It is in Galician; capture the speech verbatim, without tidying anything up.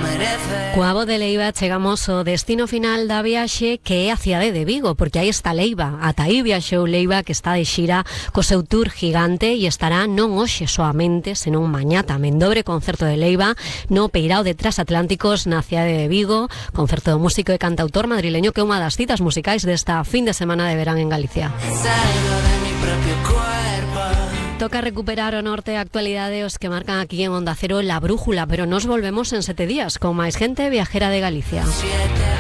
Coa voz de Leiva chegamos ao destino final da viaxe, que é a cidade de Vigo, porque aí está Leiva. Ata aí viaxou Leiva, que está de xira co seu tour gigante e estará non hoxe soamente, senón mañá tamén. Dobre concerto de Leiva no Peirao de Transatlánticos na cidade de Vigo, concerto do músico e cantautor madrileño, que é unha das citas musicais desta fin de semana de verán en Galicia. Toca recuperar o norte e a actualidade os que marcan aquí en Onda Cero La Brújula, pero nos volvemos en sete días con máis gente viajera de Galicia.